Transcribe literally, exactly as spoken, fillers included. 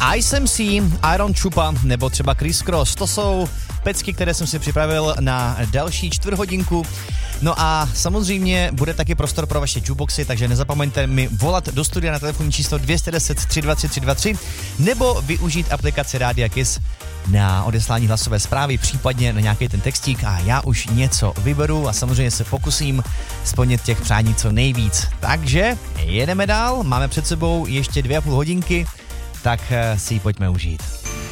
Jsem C, Iron Chupa nebo třeba Criss Cross. To jsou pecky, které jsem si připravil na další čtvrthodinku. No a samozřejmě bude taky prostor pro vaše jukeboxy, takže nezapomeňte mi volat do studia na telefonní číslo dvě deset tři dva tři tři dva tři nebo využít aplikaci Rádia Kiss na odeslání hlasové zprávy, případně na nějaký ten textík a já už něco vyberu a samozřejmě se pokusím splnit těch přání co nejvíc. Takže jedeme dál, máme před sebou ještě dvě a půl hodinky, tak si ji pojďme užít.